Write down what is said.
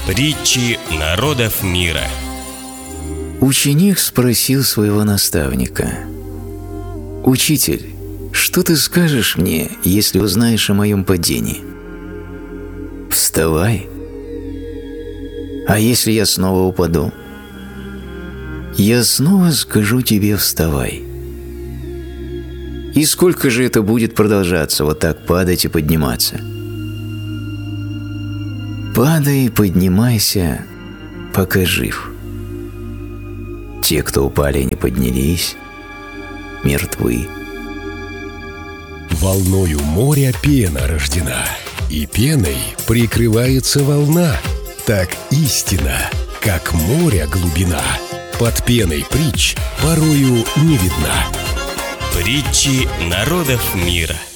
Притчи народов мира. Ученик спросил своего наставника: «Учитель, что ты скажешь мне, если узнаешь о моем падении?» «Вставай». «А если я снова упаду?» «Я снова скажу тебе: вставай». «И сколько же это будет продолжаться, вот так падать и подниматься?» «Падай и поднимайся, пока жив. Те, кто упали и не поднялись, мертвы». Волною моря пена рождена, и пеной прикрывается волна. Так истина, как моря глубина, под пеной притч порою не видна. Притчи народов мира.